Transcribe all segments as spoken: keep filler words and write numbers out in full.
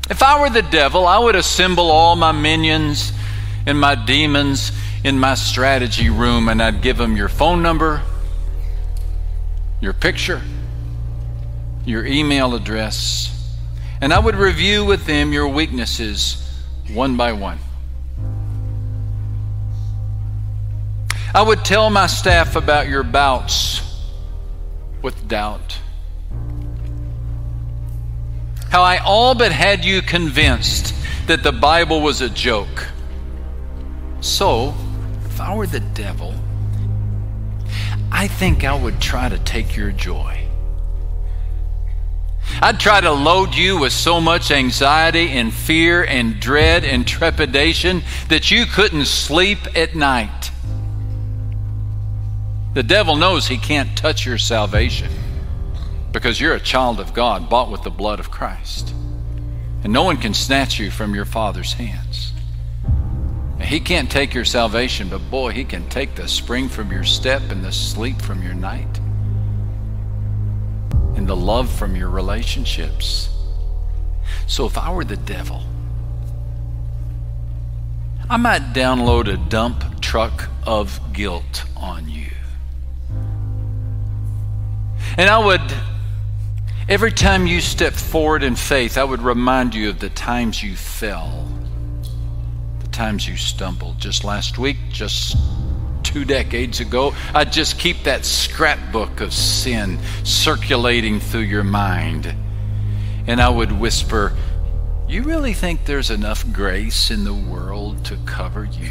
If I were the devil, I would assemble all my minions and my demons in my strategy room, and I'd give them your phone number, your picture, your email address, and I would review with them your weaknesses one by one. I would tell my staff about your bouts with doubt. How I all but had you convinced that the Bible was a joke. So, if I were the devil, I think I would try to take your joy. I'd try to load you with so much anxiety and fear and dread and trepidation that you couldn't sleep at night. The devil knows he can't touch your salvation because you're a child of God, bought with the blood of Christ. And no one can snatch you from your Father's hands. He can't take your salvation, but boy, he can take the spring from your step and the sleep from your night and the love from your relationships. So if I were the devil, I might download a dump truck of guilt on you. And I would, every time you step forward in faith, I would remind you of the times you fell, the times you stumbled. Just last week, just two decades ago, I'd just keep that scrapbook of sin circulating through your mind. And I would whisper, you really think there's enough grace in the world to cover you?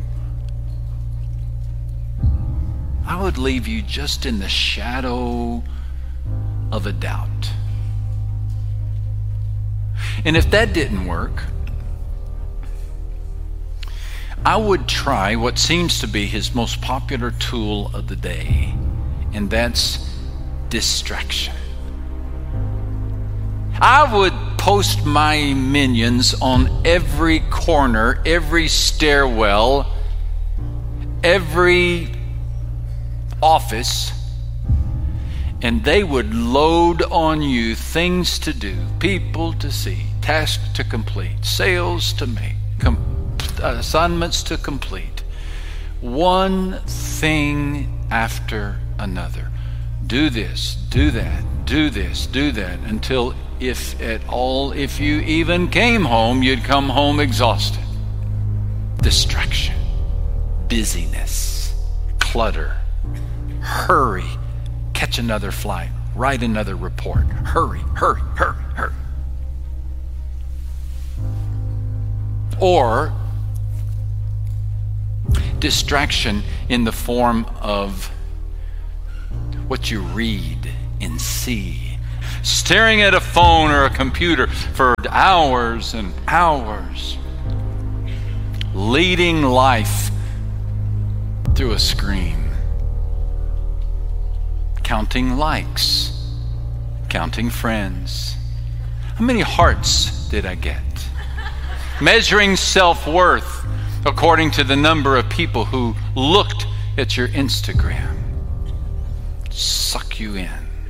I would leave you just in the shadow of a doubt. And if that didn't work, I would try what seems to be his most popular tool of the day, and that's distraction. I would post my minions on every corner, every stairwell, every office, and they would load on you things to do, people to see, tasks to complete, sales to make, com- assignments to complete, one thing after another. Do this, do that, do this, do that, until if at all, if you even came home, you'd come home exhausted. Distraction, busyness, clutter, hurry, catch another flight, write another report, hurry, hurry, hurry, hurry. Or distraction in the form of what you read and see. Staring at a phone or a computer for hours and hours. Leading life through a screen. Counting likes. Counting friends. How many hearts did I get? Measuring self-worth according to the number of people who looked at your Instagram. Suck you in.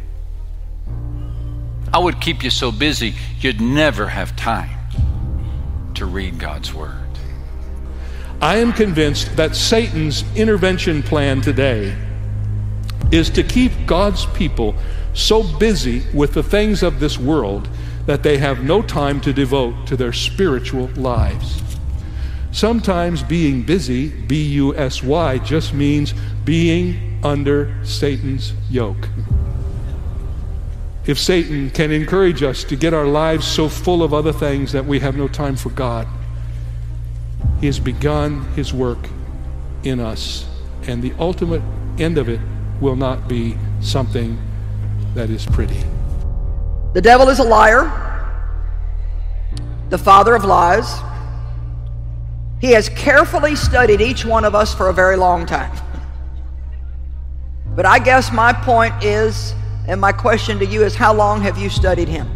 I would keep you so busy you'd never have time to read God's Word. I am convinced that Satan's intervention plan today is to keep God's people so busy with the things of this world that they have no time to devote to their spiritual lives. Sometimes being busy, B U S Y, just means being under Satan's yoke. If Satan can encourage us to get our lives so full of other things that we have no time for God, he has begun his work in us, and the ultimate end of it will not be something that is pretty. The devil is a liar, the father of lies. He has carefully studied each one of us for a very long time. But I guess my point is, and my question to you is, how long have you studied him?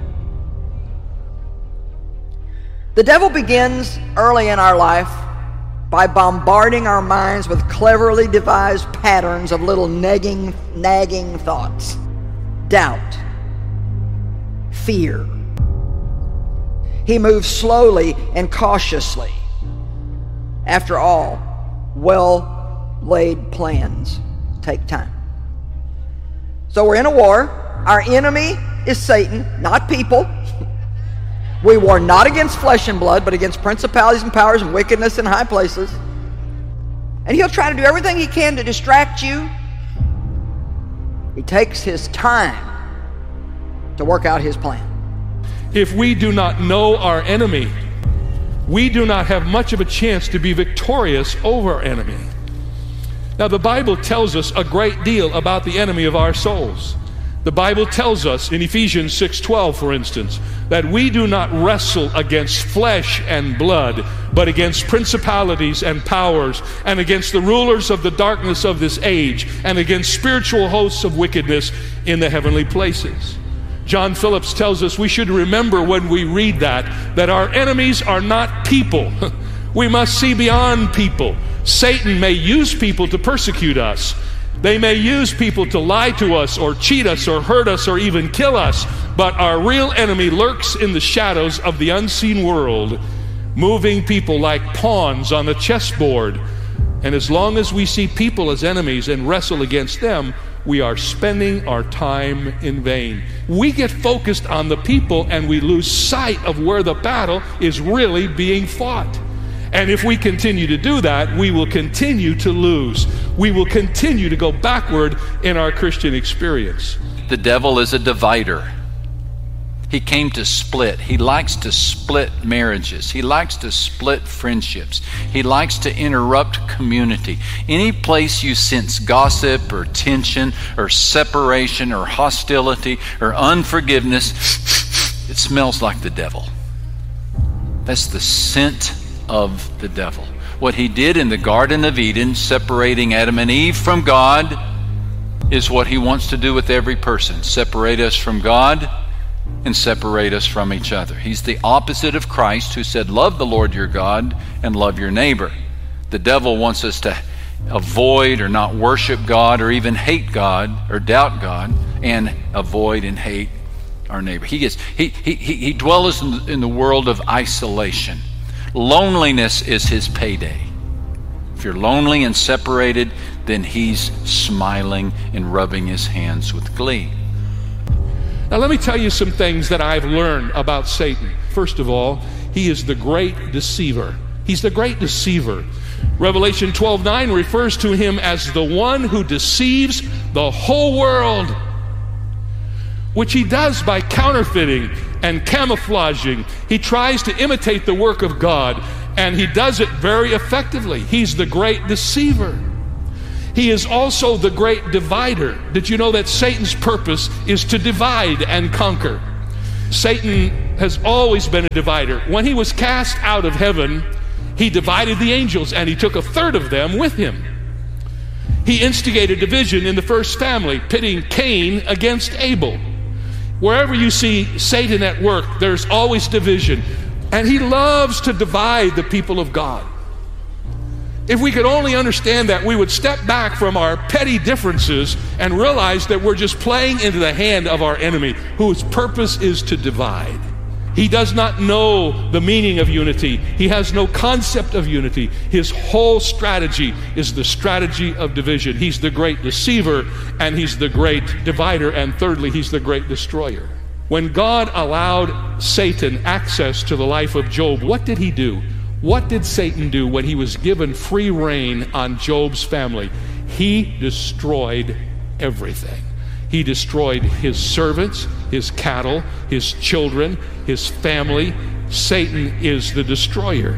The devil begins early in our life by bombarding our minds with cleverly devised patterns of little nagging, nagging thoughts. Doubt. Fear. He moves slowly and cautiously. After all, well-laid plans take time. So we're in a war. Our enemy is Satan, not people. We war not against flesh and blood, but against principalities and powers and wickedness in high places. And he'll try to do everything he can to distract you. He takes his time to work out his plan. If we do not know our enemy, we do not have much of a chance to be victorious over our enemy. Now, the Bible tells us a great deal about the enemy of our souls. The Bible tells us in Ephesians six twelve, for instance, that we do not wrestle against flesh and blood, but against principalities and powers, and against the rulers of the darkness of this age, and against spiritual hosts of wickedness in the heavenly places. John Phillips tells us we should remember when we read that, that our enemies are not people. We must see beyond people. Satan may use people to persecute us. They may use people to lie to us or cheat us or hurt us or even kill us, but our real enemy lurks in the shadows of the unseen world, moving people like pawns on a chessboard. And as long as we see people as enemies and wrestle against them, we are spending our time in vain. We get focused on the people and we lose sight of where the battle is really being fought. And if we continue to do that, we will continue to lose. We will continue to go backward in our Christian experience. The devil is a divider. He came to split. He likes to split marriages. He likes to split friendships. He likes to interrupt community. Any place you sense gossip or tension or separation or hostility or unforgiveness, it smells like the devil. That's the scent of the devil. What he did in the Garden of Eden, separating Adam and Eve from God, is what he wants to do with every person. Separate us from God and separate us from each other. He's the opposite of Christ, who said, love the Lord your God and love your neighbor. The devil wants us to avoid or not worship God or even hate God or doubt God and avoid and hate our neighbor. He gets he he he, he dwells in the, in the world of isolation. Loneliness is his payday. If you're lonely and separated, then he's smiling and rubbing his hands with glee. Now let me tell you some things that I've learned about Satan. First of all, he is the great deceiver. He's the great deceiver. Revelation twelve nine refers to him as the one who deceives the whole world, which he does by counterfeiting and camouflaging. He tries to imitate the work of God, and he does it very effectively. He's the great deceiver. He is also the great divider. Did you know that Satan's purpose is to divide and conquer? Satan has always been a divider. When he was cast out of heaven, he divided the angels, and he took a third of them with him. He instigated division in the first family, pitting Cain against Abel. Wherever you see Satan at work, there's always division. And he loves to divide the people of God. If we could only understand that, we would step back from our petty differences and realize that we're just playing into the hand of our enemy, whose purpose is to divide. He does not know the meaning of unity. He has no concept of unity. His whole strategy is the strategy of division. He's the great deceiver, and he's the great divider, and thirdly, he's the great destroyer. When God allowed Satan access to the life of Job, what did he do? What did Satan do when he was given free reign on Job's family? He destroyed everything. He destroyed his servants, his cattle, his children, his family. Satan is the destroyer.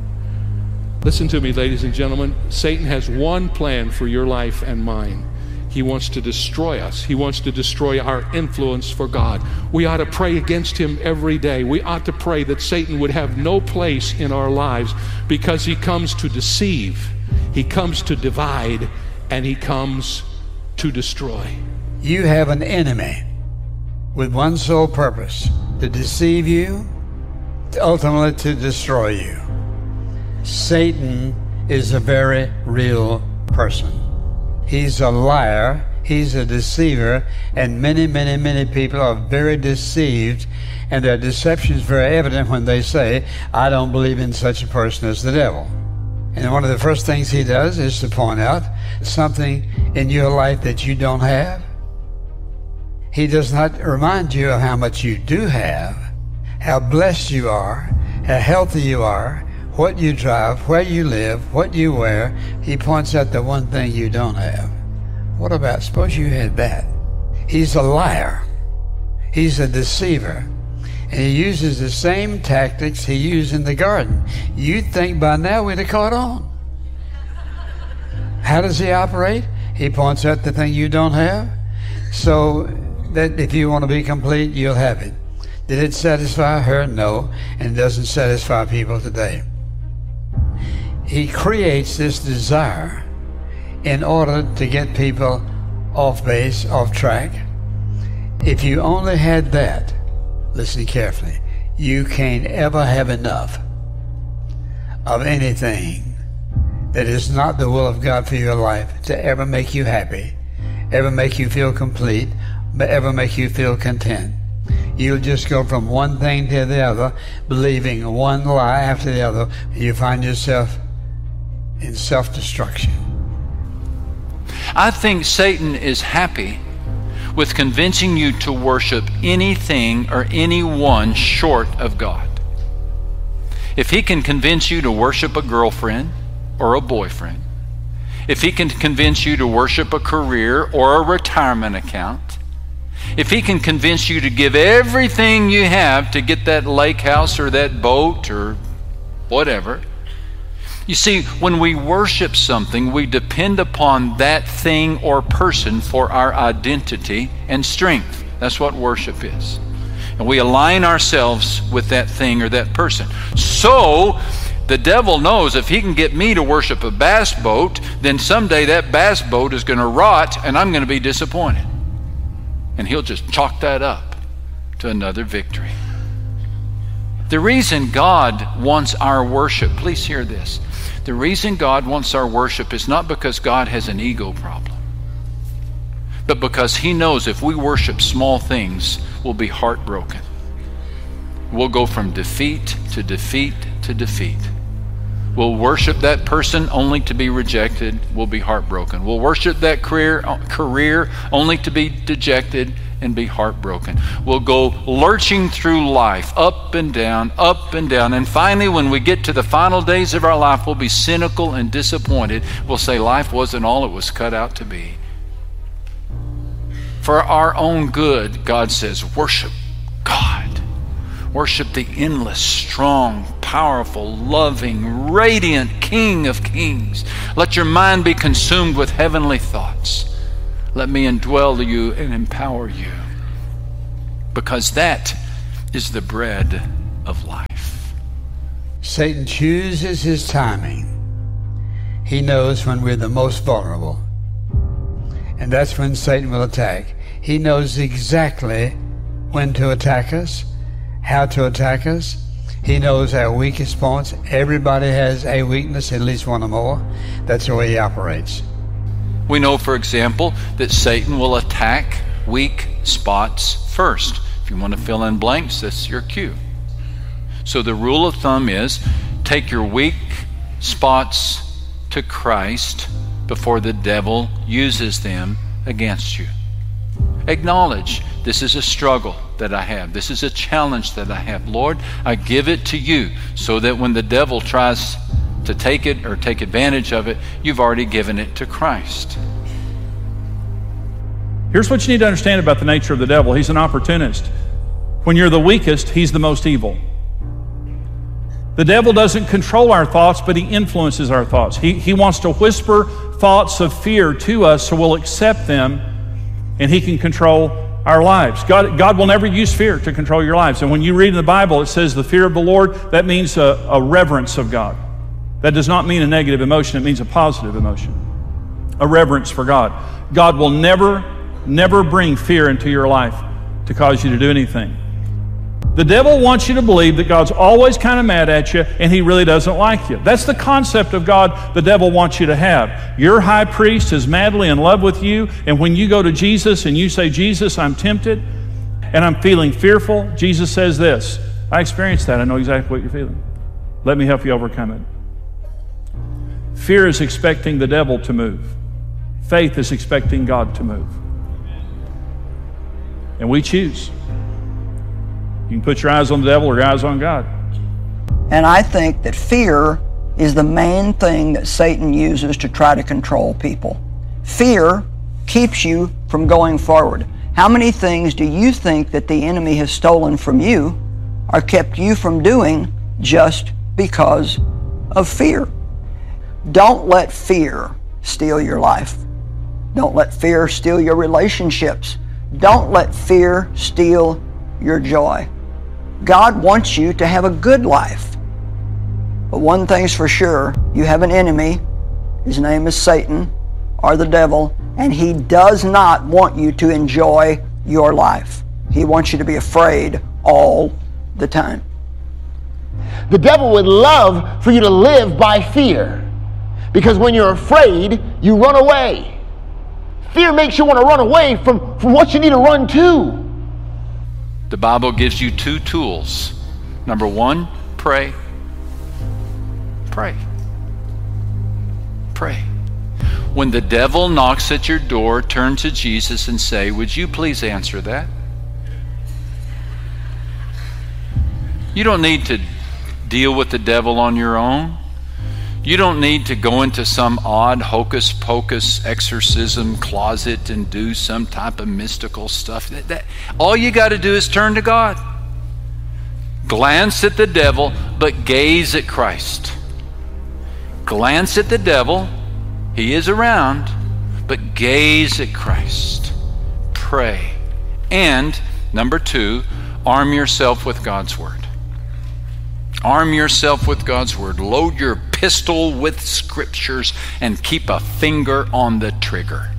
Listen to me, ladies and gentlemen. Satan has one plan for your life and mine. He wants to destroy us. He wants to destroy our influence for God. We ought to pray against him every day. We ought to pray that Satan would have no place in our lives, because he comes to deceive, he comes to divide, and he comes to destroy. You have an enemy with one sole purpose: to deceive you, ultimately to destroy you. Satan is a very real person. He's a liar. He's a deceiver, and many, many, many people are very deceived, and their deception is very evident when they say, I don't believe in such a person as the devil. And one of the first things he does is to point out something in your life that you don't have. He does not remind you of how much you do have, how blessed you are, how healthy you are, what you drive, where you live, what you wear. He points out the one thing you don't have. What about, suppose you had that? He's a liar. He's a deceiver. And he uses the same tactics he used in the garden. You'd think by now we'd have caught on. How does he operate? He points out the thing you don't have, so that if you want to be complete, you'll have it. Did it satisfy her? No. And it doesn't satisfy people today. He creates this desire in order to get people off base, off track. If you only had that, listen carefully, you can't ever have enough of anything that is not the will of God for your life to ever make you happy, ever make you feel complete, but ever make you feel content. You'll just go from one thing to the other, believing one lie after the other, and you find yourself in self-destruction. I think Satan is happy with convincing you to worship anything or anyone short of God. If he can convince you to worship a girlfriend or a boyfriend, if he can convince you to worship a career or a retirement account, if he can convince you to give everything you have to get that lake house or that boat or whatever. You see, when we worship something, we depend upon that thing or person for our identity and strength. That's what worship is. And we align ourselves with that thing or that person. So, the devil knows if he can get me to worship a bass boat, then someday that bass boat is going to rot and I'm going to be disappointed. And he'll just chalk that up to another victory. The reason God wants our worship, please hear this. The reason God wants our worship is not because God has an ego problem, but because he knows if we worship small things, we'll be heartbroken. We'll go from defeat to defeat to defeat. We'll worship that person only to be rejected. We'll be heartbroken. We'll worship that career, career only to be dejected and be heartbroken. We'll go lurching through life, up and down, up and down. And finally, when we get to the final days of our life, we'll be cynical and disappointed. We'll say life wasn't all it was cut out to be. For our own good, God says, worship God. Worship the endless, strong, powerful, loving, radiant King of Kings. Let your mind be consumed with heavenly thoughts. Let me indwell you and empower you, because that is the bread of life. Satan chooses his timing. He knows when we're the most vulnerable, and that's when Satan will attack. He knows exactly when to attack us, how to attack us. He knows our weakest points. Everybody has a weakness, at least one or more. That's the way he operates. We know, for example, that Satan will attack weak spots first. If you want to fill in blanks, that's your cue. So the rule of thumb is take your weak spots to Christ before the devil uses them against you. Acknowledge, this is a struggle that I have. This is a challenge that I have. Lord, I give it to you so that when the devil tries to take it or take advantage of it, you've already given it to Christ. Here's what you need to understand about the nature of the devil. He's an opportunist. When you're the weakest, he's the most evil. The devil doesn't control our thoughts, but he influences our thoughts. He, he wants to whisper thoughts of fear to us so we'll accept them, and he can control our lives. God, God will never use fear to control your lives. And when you read in the Bible, it says the fear of the Lord, that means a, a reverence of God. That does not mean a negative emotion. It means a positive emotion, a reverence for God. God will never, never bring fear into your life to cause you to do anything. The devil wants you to believe that God's always kind of mad at you and he really doesn't like you. That's the concept of God the devil wants you to have. Your high priest is madly in love with you, and when you go to Jesus and you say, Jesus, I'm tempted and I'm feeling fearful, Jesus says this, I experienced that. I know exactly what you're feeling. Let me help you overcome it. Fear is expecting the devil to move. Faith is expecting God to move. And we choose. You can put your eyes on the devil or your eyes on God. And I think that fear is the main thing that Satan uses to try to control people. Fear keeps you from going forward. How many things do you think that the enemy has stolen from you or kept you from doing just because of fear? Don't let fear steal your life. Don't let fear steal your relationships. Don't let fear steal your joy. God wants you to have a good life. But one thing's for sure, you have an enemy. His name is Satan or the devil, and he does not want you to enjoy your life. He wants you to be afraid all the time. The devil would love for you to live by fear, because when you're afraid, you run away. Fear makes you want to run away from, from what you need to run to. The Bible gives you two tools. Number one, pray. Pray. Pray. When the devil knocks at your door, turn to Jesus and say, would you please answer that? You don't need to deal with the devil on your own. You don't need to go into some odd hocus pocus exorcism closet and do some type of mystical stuff. That, that, all you got to do is turn to God. Glance at the devil, but gaze at Christ. Glance at the devil. He is around, but gaze at Christ. Pray. And, number two, arm yourself with God's Word. Arm yourself with God's Word. Load your pistol with scriptures and keep a finger on the trigger.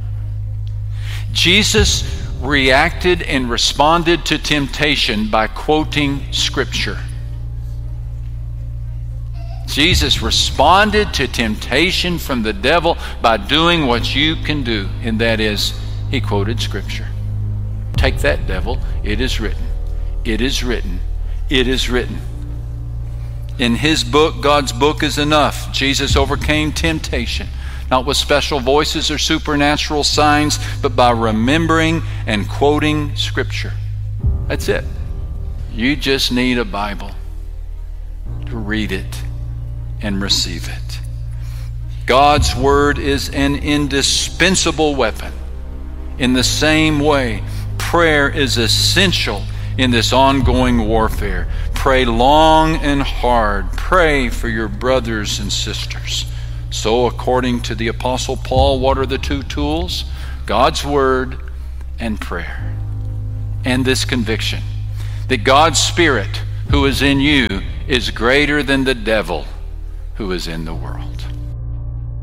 Jesus reacted and responded to temptation by quoting Scripture. Jesus responded to temptation from the devil by doing what you can do, and that is, he quoted Scripture. Take that, devil. It is written. It is written. It is written. In his book, God's book, is enough. Jesus overcame temptation, not with special voices or supernatural signs, but by remembering and quoting Scripture. That's it. You just need a Bible to read it and receive it. God's Word is an indispensable weapon. In the same way, prayer is essential in this ongoing warfare. Pray long and hard. Pray for your brothers and sisters. So, according to the Apostle Paul, what are the two tools? God's Word and prayer. And this conviction that God's Spirit who is in you is greater than the devil who is in the world.